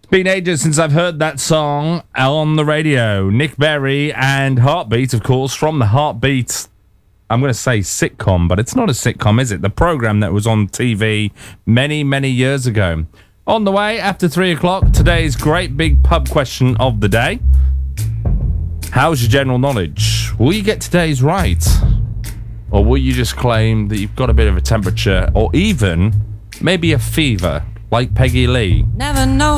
Been ages since I've heard that song on the radio. Nick Berry and Heartbeat, of course, from the Heartbeat, I'm going to say sitcom, but it's not a sitcom, is it? The program that was on TV many, many years ago. On the way, after 3 o'clock, today's great big pub question of the day. How's your general knowledge? Will you get today's right? Or will you just claim that you've got a bit of a temperature, or even maybe a fever, like Peggy Lee? Never know